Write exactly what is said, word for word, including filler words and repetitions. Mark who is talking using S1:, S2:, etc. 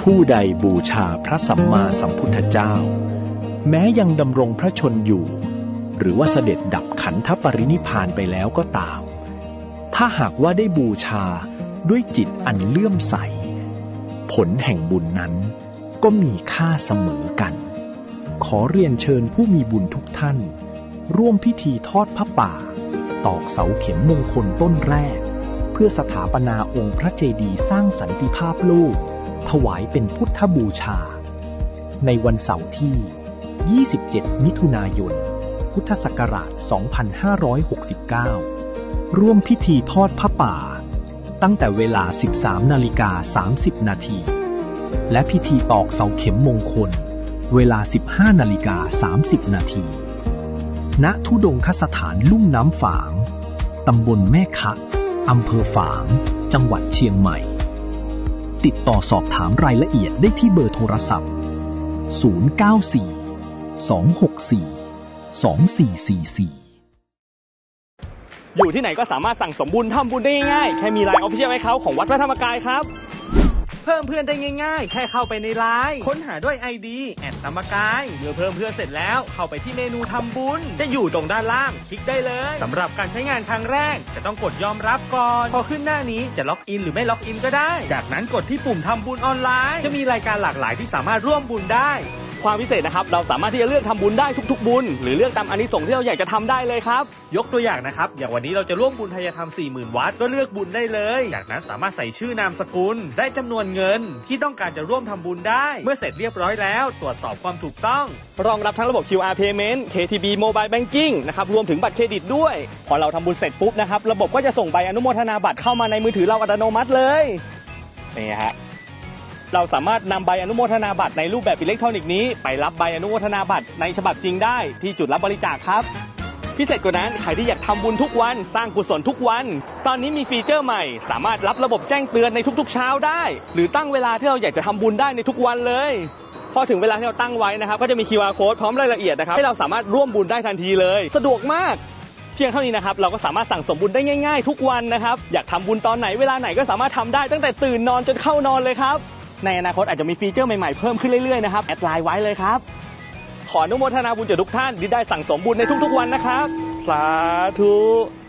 S1: ผู้ใดบูชาพระสัมมาสัมพุทธเจ้าแม้ยังดำรงพระชนอยู่หรือว่าเสด็จดับขันธปรินิพพานไปแล้วก็ตามถ้าหากว่าได้บูชาด้วยจิตอันเลื่อมใสผลแห่งบุญนั้นก็มีค่าเสมอกันขอเรียนเชิญผู้มีบุญทุกท่านร่วมพิธีทอดผ้าป่าตอกเสาเข็มมงคลต้นแรกเพื่อสถาปนาองค์พระเจดีย์สร้างสันติภาพโลกถวายเป็นพุทธบูชาในวันเสาร์ที่ยี่สิบเจ็ดมิถุนายนพุทธศักราชสองพันห้าร้อยหกสิบเก้าร่วมพิธีทอดผ้าป่าตั้งแต่เวลา สิบสามนาฬิกาสามสิบนาทีและพิธีตอกเสาเข็มมงคลเวลา สิบห้านาฬิกาสามสิบนาทีณธุดงคสถานลุ่มน้ำฝางตำบลแม่คะอำเภอฝางจังหวัดเชียงใหม่ติดต่อสอบถามรายละเอียดได้ที่เบอร์โทรศัพท์ศูนย์ เก้า สี่ สอง หก สี่ สอง สี่ สี่ สี่
S2: อยู่ที่ไหนก็สามารถสั่งสมบุญทำบุญได้ง่ายๆแค่มี ไลน์ Official Account ของวัดพระธรรมกายครับเพิ่มเพื่อนได้ง่ายๆแค่เข้าไปใน ไลน์ ค้นหาด้วย ไอ ดี แอทธรรมกายเมื่อเพิ่มเพื่อนเสร็จแล้วเข้าไปที่เมนูทำบุญจะอยู่ตรงด้านล่างคลิกได้เลยสำหรับการใช้งานครั้งแรกจะต้องกดยอมรับก่อนพอขึ้นหน้านี้จะล็อกอินหรือไม่ล็อกอินก็ได้จากนั้นกดที่ปุ่มทำบุญออนไลน์จะมีรายการหลากหลายที่สามารถร่วมบุญได้ความพิเศษนะครับเราสามารถที่จะเลือกทำบุญได้ทุกๆบุญหรือเลือกตามอานิสงส์ที่เราอยากจะทำได้เลยครับยกตัวอย่างนะครับอย่างวันนี้เราจะร่วมบุญทายธรรม สี่หมื่น วัตต์ก็เลือกบุญได้เลยจากนั้นสามารถใส่ชื่อนามสกุลได้จำนวนเงินที่ต้องการจะร่วมทำบุญได้เมื่อเสร็จเรียบร้อยแล้วตรวจสอบความถูกต้องรองรับทั้งระบบ คิว อาร์ Payment เค ที บี Mobile Banking นะครับรวมถึงบัตรเครดิตด้วยพอเราทำบุญเสร็จปุ๊บนะครับระบบก็จะส่งใบอนุโมทนาบัตรเข้ามาในมือถือเราอัตโนมัติเลยนี่ฮะเราสามารถนำใบอนุโมทนาบัตรในรูปแบบอิเล็กทรอนิกส์นี้ไปรับใบอนุโมทนาบัตรในฉบับจริงได้ที่จุดรับบริจาคครับพิเศษกว่านั้นใครที่อยากทำบุญทุกวันสร้างกุศลทุกวันตอนนี้มีฟีเจอร์ใหม่สามารถรับระบบแจ้งเตือนในทุกๆเช้าได้หรือตั้งเวลาที่เราอยากจะทำบุญได้ในทุกวันเลยพอถึงเวลาที่เราตั้งไว้นะครับก็จะมี คิว อาร์ Code พร้อมรายละเอียดนะครับให้เราสามารถร่วมบุญได้ทันทีเลยสะดวกมากเพียงเท่านี้นะครับเราก็สามารถสั่งสมบุญได้ง่ายๆทุกวันนะครับอยากทำบุญตอนไหนเวลาไหนก็สามารถทำได้ตั้งแต่ตื่นนอนจนเข้านอนเลยครับในอนาคตอาจจะมีฟีเจอร์ใหม่ๆเพิ่มขึ้นเรื่อยๆนะครับแอดไลน์ไว้เลยครับขออนุโมทนาบุญจากทุกท่านที่ได้สั่งสมบุญในทุกๆวันนะครับสาธุ